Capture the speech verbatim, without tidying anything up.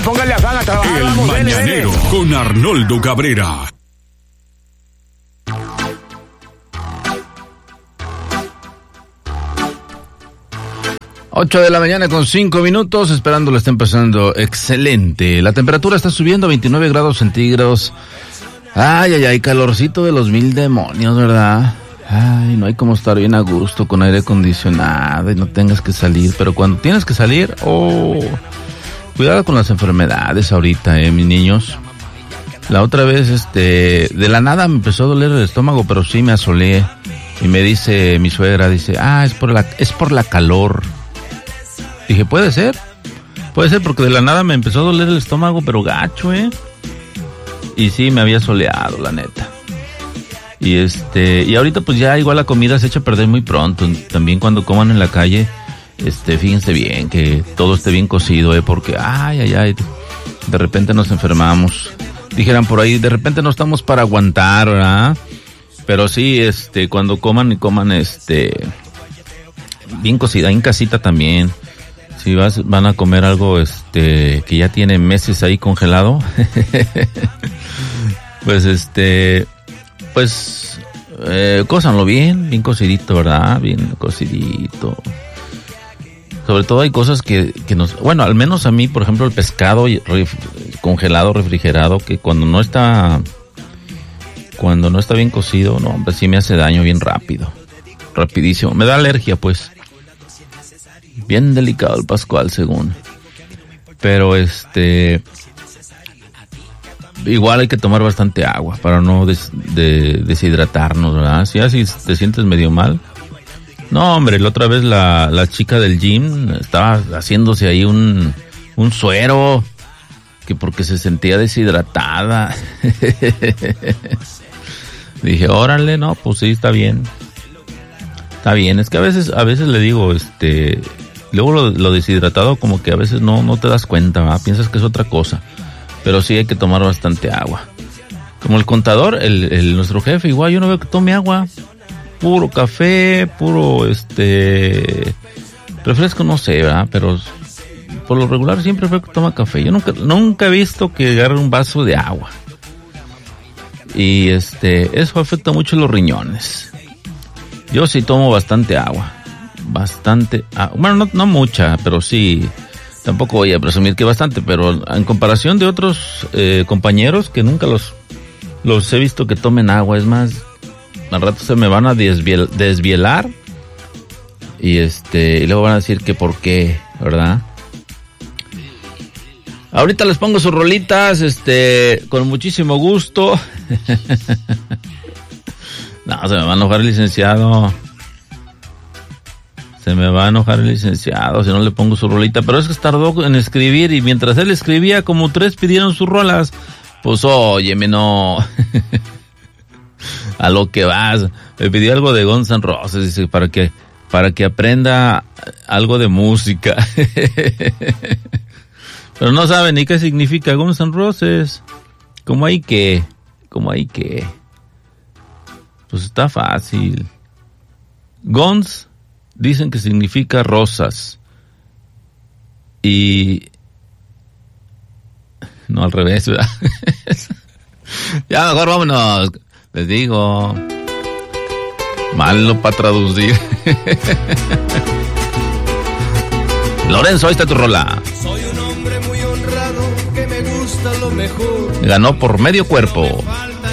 póngale afán a trabajar. El vamos, Mañanero dele, dele. con Arnoldo Cabrera. ocho de la mañana con cinco minutos, esperando lo estén pasando excelente. La temperatura está subiendo a veintinueve grados centígrados. Ay, ay, ay, calorcito de los mil demonios, ¿verdad? Ay, no hay como estar bien a gusto con aire acondicionado y no tengas que salir. Pero cuando tienes que salir, oh, cuidado con las enfermedades ahorita, eh, mis niños. La otra vez, este, de la nada me empezó a doler el estómago, pero sí me asolé. Y me dice mi suegra, dice, ah, es por la, es por la calor. Dije, puede ser, puede ser porque de la nada me empezó a doler el estómago, pero gacho, eh. Y sí, me había soleado, la neta. Y este, y ahorita pues ya igual la comida se echa a perder muy pronto. También cuando coman en la calle, este, fíjense bien que todo esté bien cocido, eh, porque ay, ay, ay, de repente nos enfermamos. Dijeran por ahí, de repente no estamos para aguantar, ¿verdad? Pero sí, este, cuando coman y coman, este, bien cocida, en casita también. Si vas, van a comer algo, este, que ya tiene meses ahí congelado, pues este, pues, eh, cózanlo bien, bien cocidito, ¿verdad? Bien cocidito. Sobre todo hay cosas que, que nos, bueno, al menos a mí, por ejemplo, el pescado ref, congelado, refrigerado, que cuando no está, cuando no está bien cocido, no, hombre, sí me hace daño bien rápido, rapidísimo. Me da alergia, pues. Bien delicado el Pascual, según. Pero este, igual hay que tomar bastante agua para no des, de, deshidratarnos, ¿verdad? Si así te sientes medio mal. No, hombre, la otra vez la, la chica del gym estaba haciéndose ahí un, un suero, que porque se sentía deshidratada. Dije, órale, no, pues sí, está bien. Está bien, es que a veces, a veces le digo, este, luego lo, lo deshidratado como que a veces no, no te das cuenta, ¿verdad? Piensas que es otra cosa, pero sí hay que tomar bastante agua. Como el contador, el, el nuestro jefe, igual yo no veo que tome agua, puro café, puro, este, refresco, no sé, ¿verdad? Pero por lo regular siempre veo que toma café. Yo nunca, nunca he visto que agarre un vaso de agua. Y este, eso afecta mucho los riñones. Yo sí tomo bastante agua, bastante agua. Bueno, no, no mucha, pero sí, tampoco voy a presumir que bastante, pero en comparación de otros eh, compañeros que nunca los, los he visto que tomen agua, es más, al rato se me van a desviel, desvielar y este, y luego van a decir que por qué, ¿verdad? Ahorita les pongo sus rolitas, este, con muchísimo gusto. No, se me va a enojar el licenciado. Se me va a enojar el licenciado si no le pongo su rolita. Pero es que tardó en escribir y mientras él escribía, como tres pidieron sus rolas. Pues óyeme, no. A lo que vas. Me pidió algo de Guns N' Roses, dice, para que, para que aprenda algo de música. Pero no sabe ni qué significa Guns N' Roses. ¿Cómo hay que? ¿Cómo hay que? Pues está fácil. Guns dicen que significa rosas. Y... no, al revés, ¿verdad? Ya, mejor vámonos. Les digo. Malo para traducir. Lorenzo, ahí está tu rola. Soy un hombre muy honrado que me gusta lo mejor. Ganó por medio cuerpo.